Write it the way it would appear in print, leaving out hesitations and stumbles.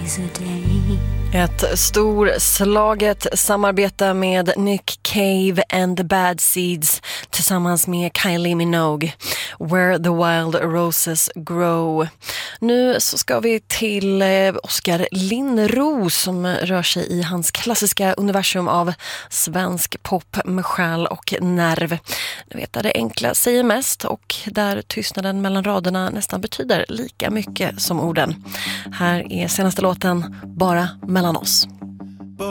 days a day. Ett storslaget samarbete med Nick Cave and the Bad Seeds tillsammans med Kylie Minogue, Where the Wild Roses Grow. Nu så ska vi till Oskar Linnros som rör sig i hans klassiska universum av svensk pop med själ och nerv. Du vet, där det enkla säger mest och där tystnaden mellan raderna nästan betyder lika mycket som orden. Här är senaste låten Bara mellan oss.